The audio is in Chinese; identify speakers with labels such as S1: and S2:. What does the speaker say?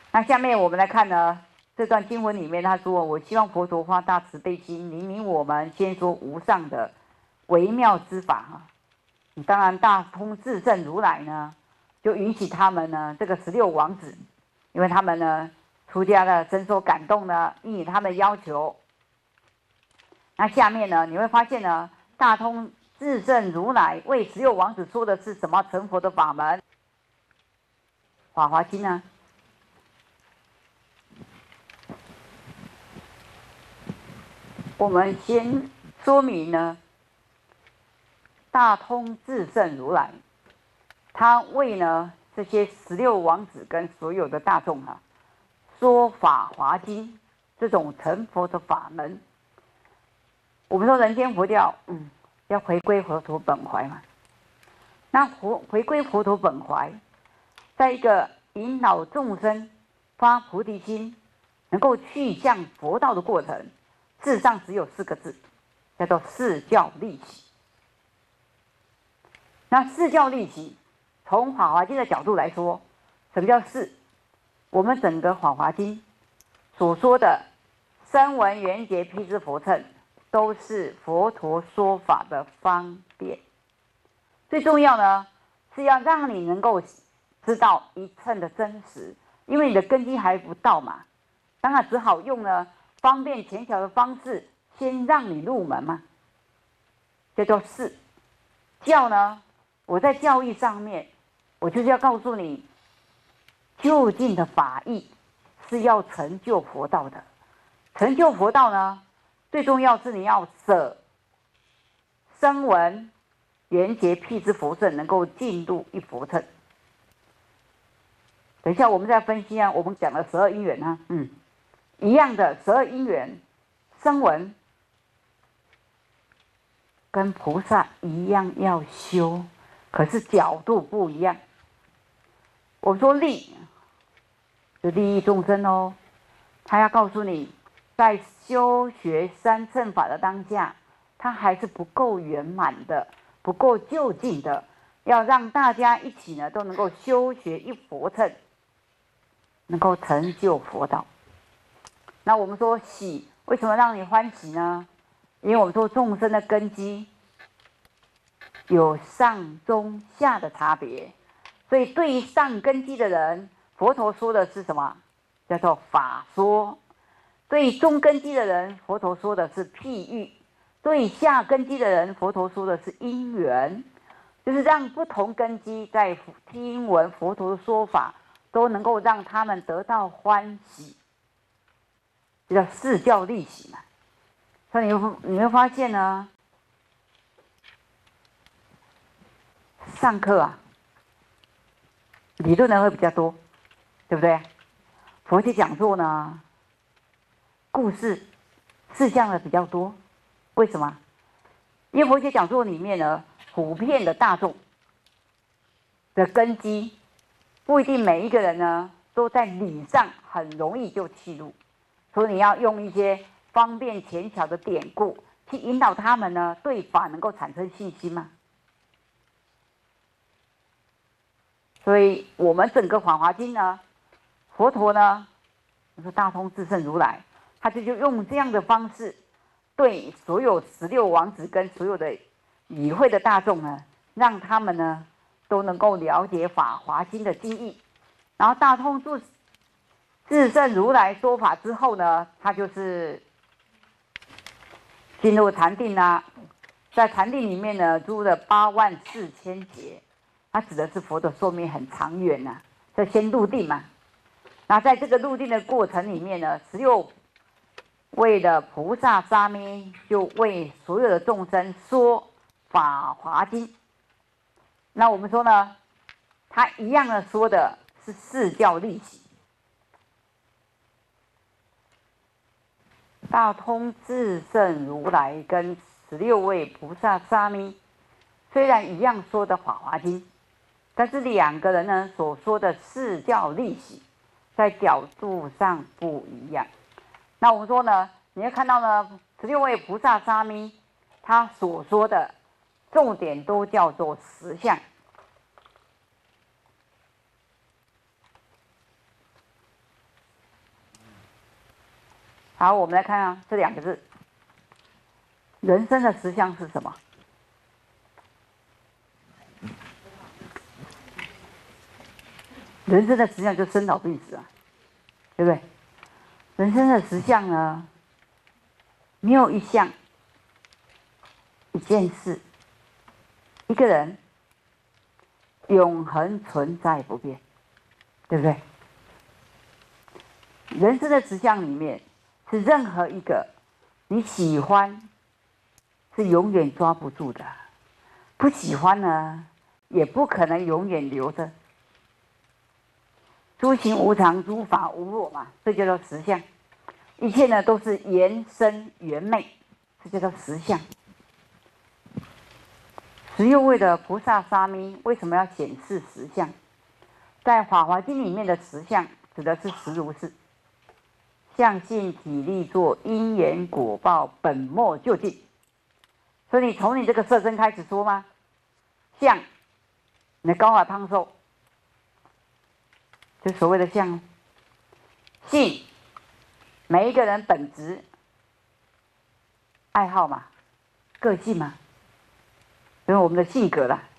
S1: 那下面我们来看呢，这段经文里面他说：“我希望佛陀发大慈悲心，明明我们先说无上的微妙之法哈。当然，大通智胜如来呢，就允许他们呢，这个16王子，因为他们呢出家了，深受感动呢，应允他们的要求。那下面呢，你会发现呢，大通智胜如来为16王子说的是什么成佛的法门？法华经呢？我们先说明呢，大通智胜如来，他为呢这些16王子跟所有的大众啊，说法华经这种成佛的法门。我们说人间佛教，要回归佛陀本怀嘛。那回归佛陀本怀，在一个引导众生发菩提心，能够去向佛道的过程，事实上只有4个字，叫做四教立喜。那四教立喜，从《法华经》的角度来说，什么叫四？我们整个《法华经》所说的声闻缘觉辟支佛乘，都是佛陀说法的方便。最重要呢，是要让你能够知道一乘的真实，因为你的根基还不到嘛，当然只好用呢方便浅巧的方式，先让你入门嘛。这叫四教呢。我在教义上面，我就是要告诉你，究竟的法义是要成就佛道的。成就佛道呢，最重要是你要舍声闻缘觉辟支佛乘，能够进入一佛乘。等一下我们再分析啊，我们讲了12因缘啊，一样的12因缘，声闻跟菩萨一样要修，可是角度不一样。我说利，就利益众生哦。他要告诉你，在修学三乘法的当下，他还是不够圆满的，不够究竟的，要让大家一起呢都能够修学一佛乘，能够成就佛道。那我们说喜，为什么让你欢喜呢？因为我们说众生的根基有上中下的差别，所以对于上根基的人，佛陀说的是什么？叫做法说。对于中根基的人，佛陀说的是譬喻；对于下根基的人，佛陀说的是因缘，就是让不同根基在听闻佛陀的说法，都能够让他们得到欢喜，这叫四教立喜嘛。所以你会发现呢，上课啊，理论呢会比较多，对不对？佛学讲座呢，故事事项的比较多。为什么？因为佛学讲座里面呢，普遍的大众的根基，不一定每一个人呢都在理上很容易就契入，所以你要用一些方便浅巧的典故去引导他们呢，对法能够产生信心嘛。所以我们整个《法华经》呢，佛陀呢，我说大通智胜如来，他就用这样的方式，对所有16王子跟所有的与会的大众呢，让他们呢都能够了解《法华经》的经义。然后大通智胜如来说法之后呢，他就是进入禅定啊，在禅定里面呢，住了84000劫。它指的是佛的寿命很长远呐，就先入定嘛。那在这个入定的过程里面呢，16位的菩萨沙弥就为所有的众生说《法华经》。那我们说呢，他一样的说的是四教立喜。大通智胜如来跟16位菩萨沙弥，虽然一样说的《法华经》。但是2个人呢所说的四教立喜，在角度上不一样。那我们说呢，你会看到呢，16位菩萨沙弥，他所说的重点都叫做实相。 好，我们来看啊，这2个字，人生的实相是什么？人生的实相就生老病死啊，对不对？人生的实相呢，没有一项、一件事、一个人永恒存在不变，对不对？人生的实相里面，是任何一个你喜欢，是永远抓不住的；不喜欢呢，也不可能永远留着。诸行无常，诸法无我嘛，这叫做实相。一切呢都是缘生缘灭，这叫做实相。十六位的菩萨沙弥为什么要显示实相？在《法华经》里面的实相指的是实如是，相性体力作因缘果报本末究竟。所以你从你这个色身开始说吗？相，你的高矮胖瘦，就所谓的相。性，每一个人本质、爱好嘛，个性嘛，因为我们的性格啦。